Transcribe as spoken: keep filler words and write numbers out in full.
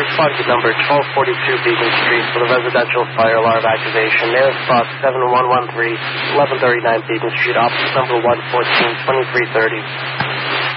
responded to number twelve forty-two Beacon Street for the residential fire alarm activation. Nearest box seven one one three, eleven thirty-nine Beacon Street, opposite number one fourteen, twenty-three thirty.